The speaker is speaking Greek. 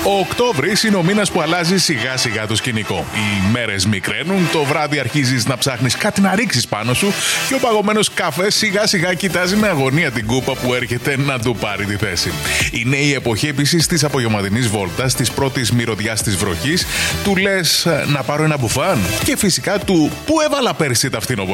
Ο Οκτώβρης είναι ο μήνας που αλλάζει σιγά σιγά το σκηνικό. Οι μέρες μικραίνουν, το βράδυ αρχίζεις να ψάχνεις κάτι να ρίξεις πάνω σου και ο παγωμένος καφές σιγά σιγά κοιτάζει με αγωνία την κούπα που έρχεται να του πάρει τη θέση. Είναι η εποχή επίσης της απογευματινής βόλτας, της πρώτης μυρωδιάς της βροχής. Του λες να πάρω ένα μπουφάν και φυσικά του που έβαλα πέρσι τα φθινοπορεία.